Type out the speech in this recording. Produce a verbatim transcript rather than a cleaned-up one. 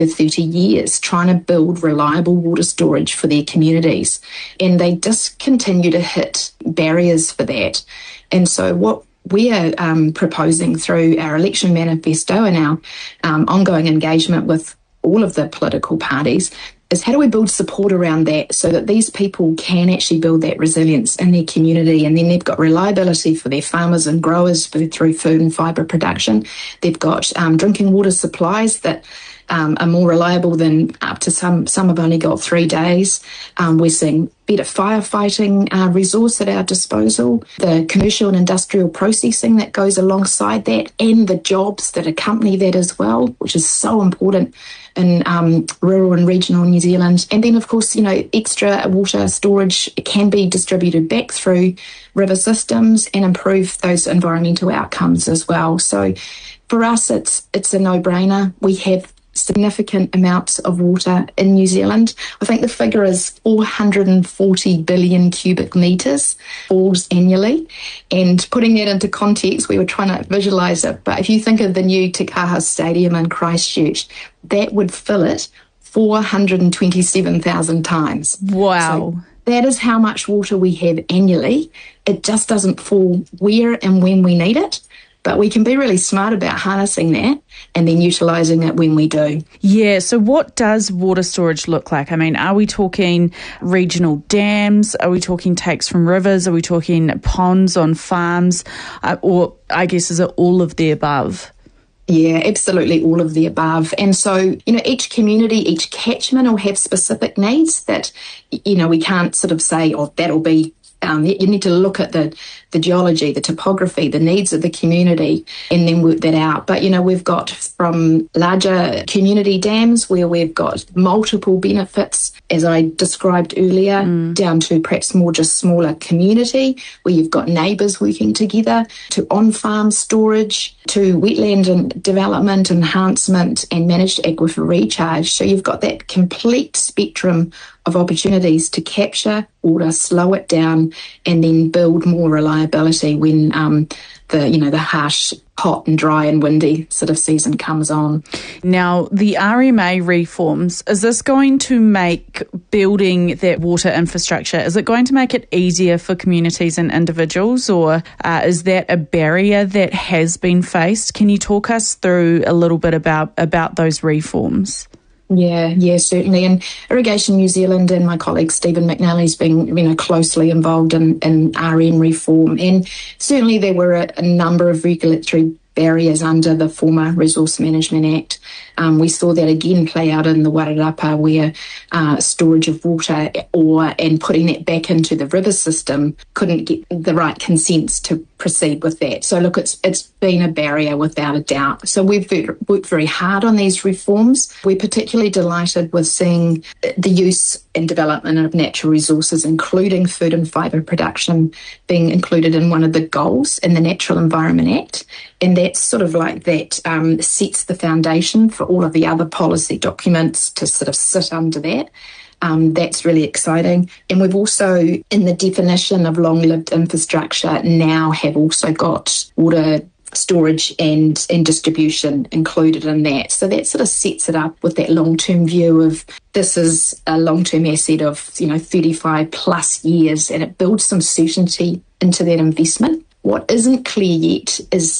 for thirty years trying to build reliable water storage for their communities. And they just continue to hit barriers for that. And so what we are um, proposing through our election manifesto and our um, ongoing engagement with all of the political parties is how do we build support around that so that these people can actually build that resilience in their community, and then they've got reliability for their farmers and growers for, through food and fibre production. They've got um, drinking water supplies that um, are more reliable than up to some, some have only got three days. Um, we're seeing better firefighting uh, resource at our disposal, the commercial and industrial processing that goes alongside that, and the jobs that accompany that as well, which is so important in um, rural and regional New Zealand. And then, of course, you know, extra water storage can be distributed back through river systems and improve those environmental outcomes as well. So for us, it's it's a no-brainer. We have significant amounts of water in New Zealand. I think the figure is four hundred forty billion cubic metres falls annually. And putting that into context, we were trying to visualise it. But if you think of the new Te Kaha Stadium in Christchurch, that would fill it four hundred twenty-seven thousand times. Wow. So that is how much water we have annually. It just doesn't fall where and when we need it. But we can be really smart about harnessing that and then utilising it when we do. Yeah, so what does water storage look like? I mean, are we talking regional dams? Are we talking takes from rivers? Are we talking ponds on farms? Uh, or I guess is it all of the above? Yeah, absolutely all of the above. And so, you know, each community, each catchment will have specific needs that, you know, we can't sort of say, oh, that'll be Um, you need to look at the, the geology, the topography, the needs of the community, and then work that out. But, you know, we've got from larger community dams where we've got multiple benefits, as I described earlier, mm. down to perhaps more just smaller community where you've got neighbours working together, to on-farm storage, to wetland and development, enhancement and managed aquifer recharge. So you've got that complete spectrum of opportunities to capture water, slow it down, and then build more reliability when um, the you know the harsh, hot and dry and windy sort of season comes on. Now, the R M A reforms, is this going to make building that water infrastructure, is it going to make it easier for communities and individuals, or uh, is that a barrier that has been faced? Can you talk us through a little bit about, about those reforms? Yeah, yeah, certainly. And Irrigation New Zealand and my colleague Stephen McNally's been, you know, closely involved in, in R M reform. And certainly there were a, a number of regulatory barriers under the former Resource Management Act. Um, we saw that again play out in the Wairarapa, where uh, storage of water or and putting that back into the river system couldn't get the right consents to proceed with that. So look, it's it's been a barrier without a doubt. So we've worked very hard on these reforms. We're particularly delighted with seeing the use and development of natural resources, including food and fibre production, being included in one of the goals in the Natural Environment Act. And that's sort of like that um, sets the foundation for all of the other policy documents to sort of sit under that. Um, that's really exciting. And we've also, in the definition of long-lived infrastructure, now have also got water storage and, and distribution included in that. So that sort of sets it up with that long-term view of this is a long-term asset of, you know, thirty-five plus years, and it builds some certainty into that investment. What isn't clear yet is